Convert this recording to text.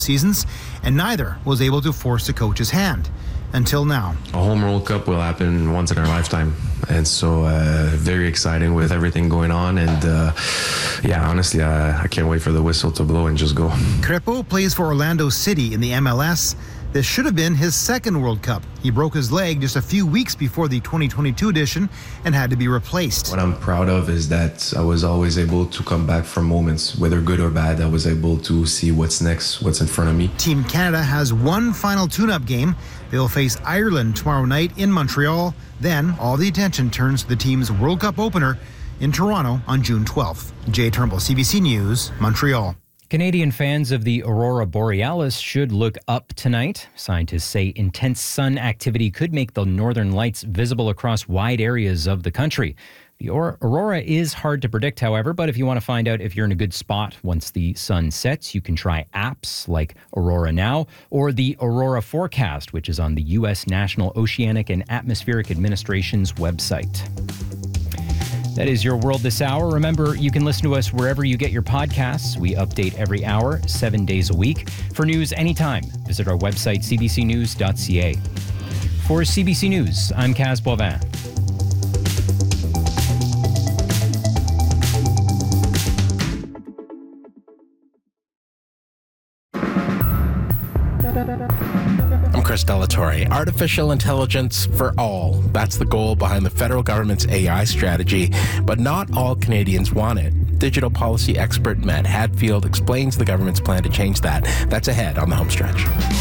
seasons, and neither was able to force the coach's hand. Until now. A home World Cup will happen once in our lifetime. And so very exciting with everything going on. And honestly, I can't wait for the whistle to blow and just go. Crépeau plays for Orlando City in the MLS. This should have been his second World Cup. He broke his leg just a few weeks before the 2022 edition and had to be replaced. What I'm proud of is that I was always able to come back from moments, whether good or bad. I was able to see what's next, what's in front of me. Team Canada has one final tune-up game. They'll face Ireland tomorrow night in Montreal. Then all the attention turns to the team's World Cup opener in Toronto on June 12th. Jay Turnbull, CBC News, Montreal. Canadian fans of the Aurora Borealis should look up tonight. Scientists say intense sun activity could make the northern lights visible across wide areas of the country. The aurora is hard to predict, however, but if you want to find out if you're in a good spot once the sun sets, you can try apps like Aurora Now or the Aurora Forecast, which is on the U.S. National Oceanic and Atmospheric Administration's website. That is your world this hour. Remember, you can listen to us wherever you get your podcasts. We update every hour, 7 days a week. For news anytime, visit our website, cbcnews.ca. For CBC News, I'm Kaz Boivin. I'm Chris Delatorre. Artificial intelligence for all. That's the goal behind the federal government's AI strategy, but not all Canadians want it. Digital policy expert Matt Hadfield explains the government's plan to change that. That's ahead on the Homestretch.